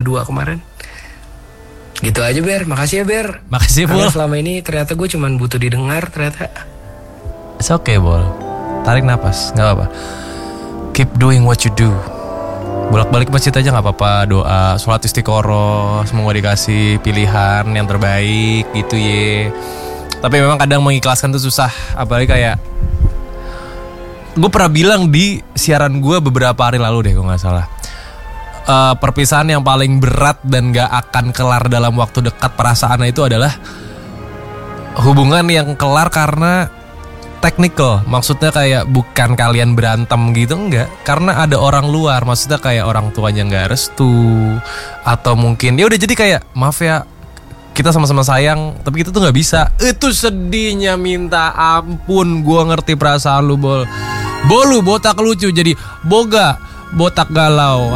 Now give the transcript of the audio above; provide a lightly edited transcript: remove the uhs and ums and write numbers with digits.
berdua kemarin. Gitu aja Ber, makasih ya Ber. Makasih Bol. Karena selama ini ternyata gue cuman butuh didengar ternyata. It's okay Bol. Tarik napas, gak apa-apa. Keep doing what you do. Bolak-balik masjid aja gak apa-apa. Doa, sholat istiqoroh, semoga dikasih pilihan yang terbaik gitu ye. Tapi memang kadang mengikhlaskan tuh susah. Apalagi kayak gue pernah bilang di siaran gue beberapa hari lalu deh kalau gak salah, perpisahan yang paling berat dan gak akan kelar dalam waktu dekat perasaannya itu adalah hubungan yang kelar karena technical. Maksudnya kayak bukan kalian berantem gitu, enggak, karena ada orang luar. Maksudnya kayak orang tuanya gak restu, atau mungkin ya udah jadi kayak maaf ya, kita sama-sama sayang tapi kita tuh gak bisa. Itu sedihnya minta ampun. Gue ngerti perasaan lu Bol. Bolu botak lucu jadi boga botak galau.